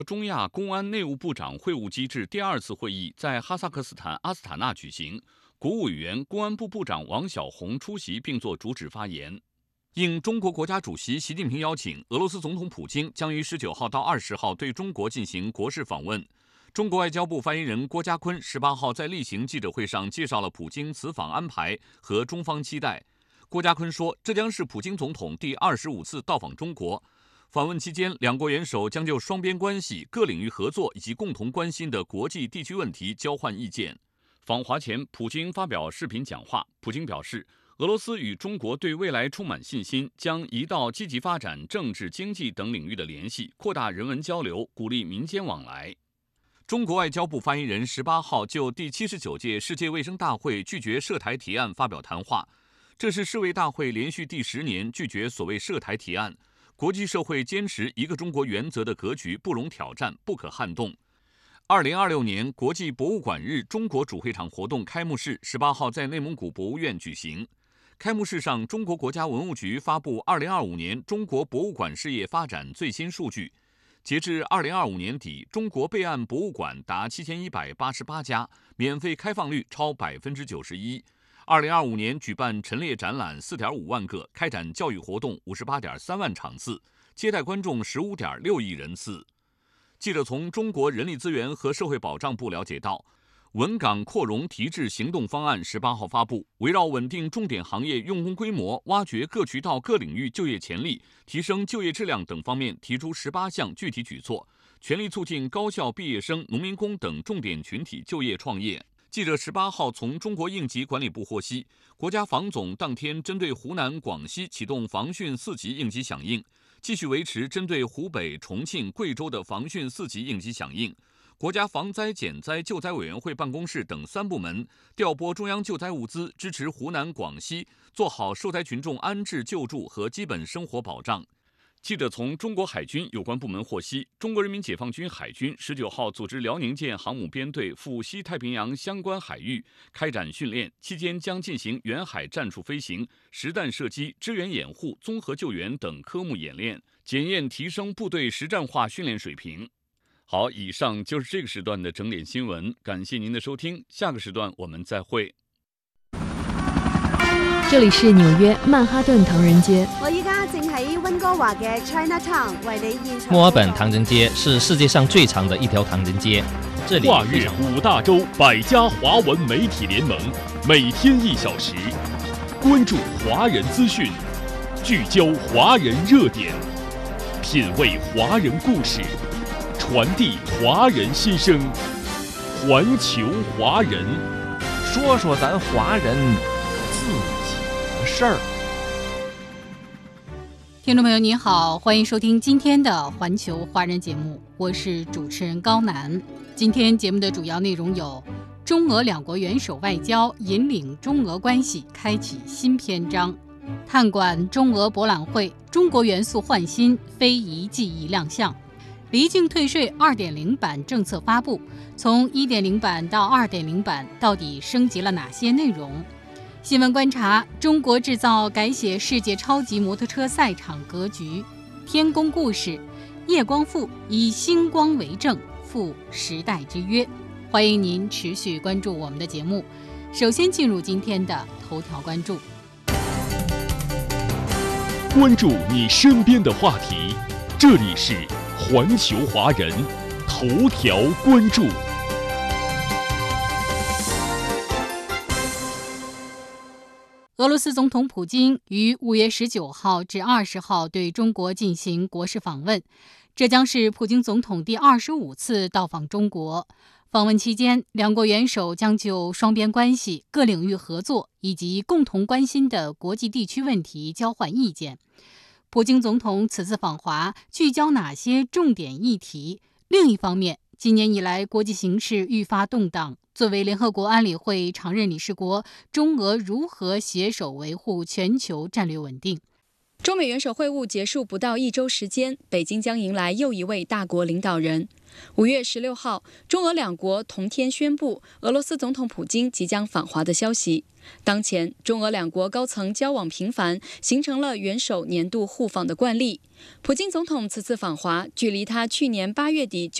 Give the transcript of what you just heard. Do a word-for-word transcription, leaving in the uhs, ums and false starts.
中亚公安内务部长会晤机制第二次会议在哈萨克斯坦阿斯塔纳举行，国务委员、公安部部长王小洪出席并作主旨发言。应中国国家主席习近平邀请，俄罗斯总统普京将于十九号到二十号对中国进行国事访问。中国外交部发言人郭家坤十八号在例行记者会上介绍了普京此访安排和中方期待。郭家坤说，这将是普京总统第二十五次到访中国。访问期间，两国元首将就双边关系、各领域合作以及共同关心的国际地区问题交换意见。访华前，普京发表视频讲话。普京表示，俄罗斯与中国对未来充满信心，将移到积极发展政治、经济等领域的联系，扩大人文交流，鼓励民间往来。中国外交部发言人十八号就第七十九届世界卫生大会拒绝涉台提案发表谈话。这是世卫大会连续第十年拒绝所谓涉台提案。国际社会坚持一个中国原则的格局不容挑战，不可撼动。二零二六年国际博物馆日中国主会场活动开幕式十八号在内蒙古博物院举行。开幕式上，中国国家文物局发布二零二五年中国博物馆事业发展最新数据。截至二零二五年底，中国备案博物馆达七千一百八十八家，免费开放率超百分之九十一。二零二五年举办陈列展览四点五万个，开展教育活动五十八点三万场次，接待观众十五点六亿人次。记者从中国人力资源和社会保障部了解到，稳岗扩容提质行动方案十八号发布，围绕稳定重点行业用工规模、挖掘各渠道各领域就业潜力、提升就业质量等方面提出十八项具体举措，全力促进高校毕业生、农民工等重点群体就业创业。记者十八号从中国应急管理部获悉，国家防总当天针对湖南、广西启动防汛四级应急响应，继续维持针对湖北、重庆、贵州的防汛四级应急响应。国家防灾减灾救灾委员会办公室等三部门调拨中央救灾物资，支持湖南、广西做好受灾群众安置救助和基本生活保障。记者从中国海军有关部门获悉，中国人民解放军海军十九号组织辽宁舰航母编队赴西太平洋相关海域开展训练，期间将进行远海战术飞行、实弹射击、支援掩护、综合救援等科目演练，检验提升部队实战化训练水平。好，以上就是这个时段的整点新闻，感谢您的收听，下个时段我们再会。 这里是紐約曼哈頓唐人街。 我依家正喺溫哥華嘅 Chinatown 為你現場。 墨爾本唐人街是世界上最長的一條唐人街，這裡跨越五大洲百家華文媒體聯盟，每天一小時，關注華人資訊，聚焦華人熱點，品味華人故事，傳遞華人心聲，環球華人， 說說咱華人自己的事兒。 听众朋友您好，欢迎收听今天的环球华人节目，我是主持人高楠。今天节目的主要内容有：中俄两国元首外交引领中俄关系开启新篇章；探馆中俄博览会，中国元素焕新，非遗技艺亮相；离境退税 二点零 版政策发布，从 一点零 版到 二点零 版到底升级了哪些内容？新闻观察：中国制造改写世界超级摩托车赛场格局；天宫故事，叶光富以星光为证，赴时代之约。欢迎您持续关注我们的节目。首先进入今天的头条关注。 關注你身邊的話題，這裡是環球華人頭條關注。 俄羅斯總統普京於五月十九號至二十號對中國進行國事訪問，這將是普京總統第二十五次到訪中國。訪問期間，兩國元首將就雙邊關係、各領域合作以及共同關心的國際地區問題交換意見。普京總統此次訪華聚焦哪些重點議題？另一方面，今年以來國際形勢愈發動盪，作為聯合國安理會常任理事國，中俄如何攜手維護全球戰略穩定？ 中美元首會晤結束不到一周時間，北京將迎來又一位大國領導人。 五月十六号，中俄两国同天宣布俄罗斯总统普京即将访华的消息。当前，中俄两国高层交往频繁，形成了元首年度互访的惯例。普京总统此次访华，距离他去年八月底